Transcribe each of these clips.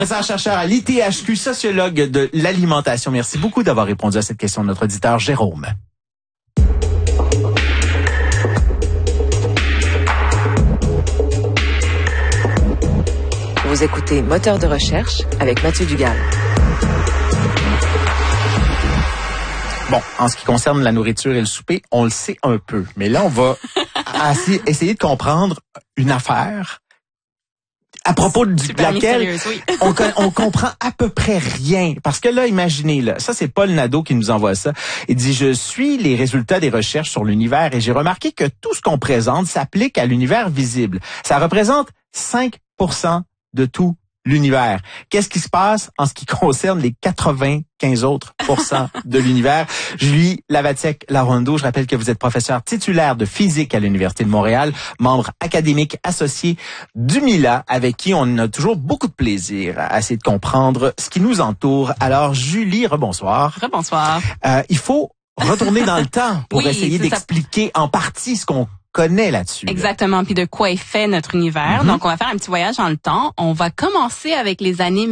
Chercheur à l'ITHQ, sociologue de l'alimentation. Merci beaucoup d'avoir répondu à cette question de notre auditeur Jérôme. Vous écoutez Moteur de recherche avec Mathieu Dugal. Bon, en ce qui concerne la nourriture et le souper, on le sait un peu. Mais là, on va essayer de comprendre une affaire à propos de laquelle oui. on comprend à peu près rien. Parce que là, imaginez, là, ça c'est Paul Nadeau qui nous envoie ça. Il dit, je suis les résultats des recherches sur l'univers et j'ai remarqué que tout ce qu'on présente s'applique à l'univers visible. Ça représente 5% de tout l'univers. Qu'est-ce qui se passe en ce qui concerne les 95 autres % de l'univers? Julie Lavatiec-Larondeau, je rappelle que vous êtes professeur titulaire de physique à l'Université de Montréal, membre académique associé du MILA, avec qui on a toujours beaucoup de plaisir à essayer de comprendre ce qui nous entoure. Alors, Julie, rebonsoir. Rebonsoir. Il faut retourner dans le temps pour Oui, essayer d'expliquer en partie ce qu'on connaît là-dessus. Exactement, puis de quoi est fait notre univers. Donc, on va faire un petit voyage dans le temps. On va commencer avec les années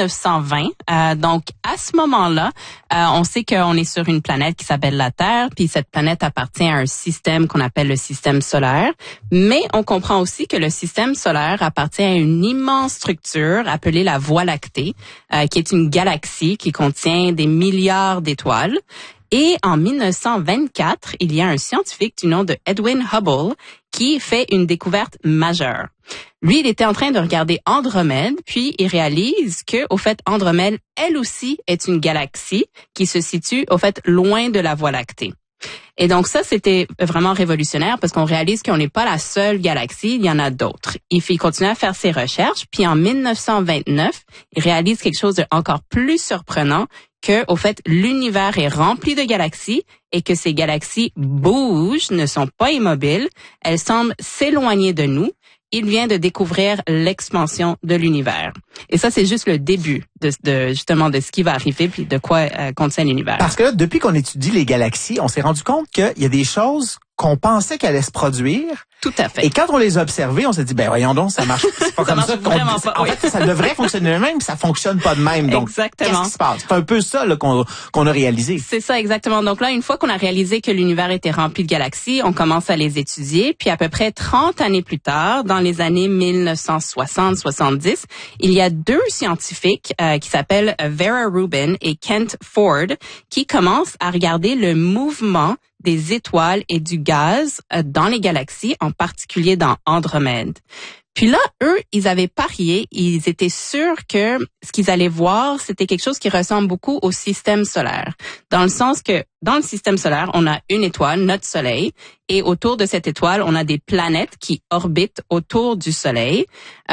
1920. Donc, à ce moment-là, on sait qu'on est sur une planète qui s'appelle la Terre, puis cette planète appartient à un système qu'on appelle le système solaire. Mais on comprend aussi que le système solaire appartient à une immense structure appelée la Voie lactée, qui est une galaxie qui contient des milliards d'étoiles. Et en 1924, il y a un scientifique du nom de Edwin Hubble qui fait une découverte majeure. Lui, il était en train de regarder Andromède, puis il réalise que, au fait, Andromède, elle aussi, est une galaxie qui se situe, au fait, loin de la Voie lactée. Et donc ça, c'était vraiment révolutionnaire parce qu'on réalise qu'on n'est pas la seule galaxie, il y en a d'autres. Il continue à faire ses recherches, puis en 1929, il réalise quelque chose d'encore plus surprenant, que, au fait, l'univers est rempli de galaxies et que ces galaxies bougent, ne sont pas immobiles, elles semblent s'éloigner de nous. Il vient de découvrir l'expansion de l'univers. Et ça, c'est juste le début justement de ce qui va arriver puis de quoi contient l'univers. Parce que là, depuis qu'on étudie les galaxies, on s'est rendu compte qu'il y a des choses qu'on pensait qu'elles allaient se produire. Tout à fait. Et quand on les a observées, on s'est dit, ben voyons donc, ça marche c'est pas comme ça. En fait, ça devrait fonctionner de même, ça fonctionne pas de même. Donc, exactement. Qu'est-ce qui se passe? C'est un peu ça là, qu'on a réalisé. C'est ça, exactement. Donc là, une fois qu'on a réalisé que l'univers était rempli de galaxies, on commence à les étudier. Puis à peu près 30 années plus tard, dans les années 1960-70, il y a deux scientifiques qui s'appellent Vera Rubin et Kent Ford qui commencent à regarder le mouvement des étoiles et du gaz dans les galaxies, en particulier dans Andromède. Puis là, eux, ils avaient parié, ils étaient sûrs que ce qu'ils allaient voir, c'était quelque chose qui ressemble beaucoup au système solaire. Dans le sens que dans le système solaire, on a une étoile, notre Soleil, et autour de cette étoile, on a des planètes qui orbitent autour du Soleil.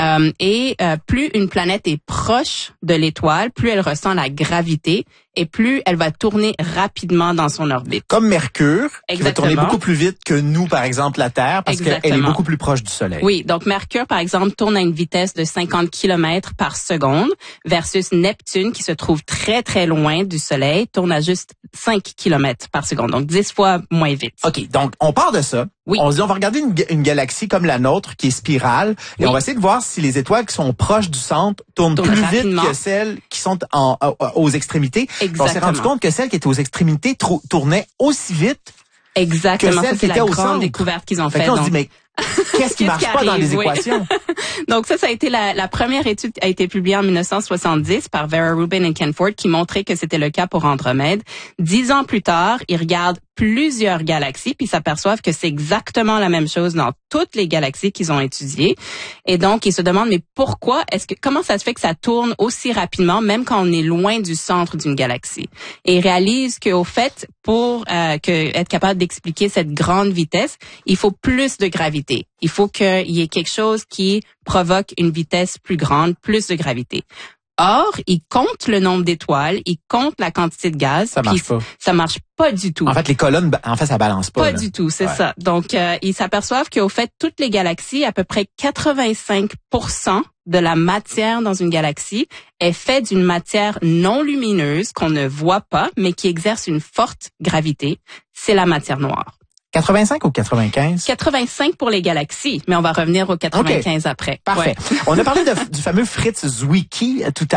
Plus une planète est proche de l'étoile, plus elle ressent la gravité et plus elle va tourner rapidement dans son orbite. Comme Mercure, qui va Exactement. tourner beaucoup plus vite que nous, par exemple, la Terre, parce qu'elle est beaucoup plus proche du Soleil. Oui, donc Mercure, par exemple, tourne à une vitesse de 50 km par seconde versus Neptune, qui se trouve très, très loin du Soleil, tourne à juste 5 km par seconde, donc 10 fois moins vite. OK, donc on part de ça. Oui. On se dit, on va regarder une galaxie comme la nôtre, qui est spirale, et on va essayer de voir si les étoiles qui sont proches du centre tournent plus rapidement. vite que celles qui sont aux extrémités. Exactement. On s'est rendu compte que celles qui étaient aux extrémités tournaient aussi vite. Exactement, que ça celle c'est qui était la au grande centre. découverte qu'ils ont Fait faite. que là, on se dit, mais qu'est-ce qui marche pas dans les équations? Donc ça a été la première étude qui a été publiée en 1970 par Vera Rubin et Ken Ford qui montrait que c'était le cas pour Andromède. 10 ans plus tard, ils regardent plusieurs galaxies puis s'aperçoivent que c'est exactement la même chose dans toutes les galaxies qu'ils ont étudiées. Et donc, ils se demandent, mais pourquoi comment ça se fait que ça tourne aussi rapidement même quand on est loin du centre d'une galaxie? Et ils réalisent qu'au fait, pour être capable d'expliquer cette grande vitesse, il faut plus de gravité. Il faut qu'il y ait quelque chose qui provoque une vitesse plus grande, plus de gravité. Or, ils comptent le nombre d'étoiles, ils comptent la quantité de gaz. Ça marche pas. Ça marche pas du tout. En fait, les colonnes, ça balance pas. Pas du tout, c'est ça. Donc, ils s'aperçoivent qu'au fait, toutes les galaxies, à peu près 85% de la matière dans une galaxie est faite d'une matière non lumineuse qu'on ne voit pas, mais qui exerce une forte gravité. C'est la matière noire. 85 ou 95? 85 pour les galaxies, mais on va revenir aux 95 après. Parfait. Ouais. On a parlé du fameux Fritz Zwicky tout à l'heure.